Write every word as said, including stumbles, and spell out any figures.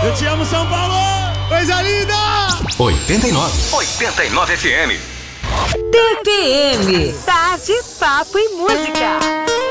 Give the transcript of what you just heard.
Eu te amo, São Paulo! Coisa linda! oitenta e nove. oitenta e nove F M. T P M. Tarde, papo e música.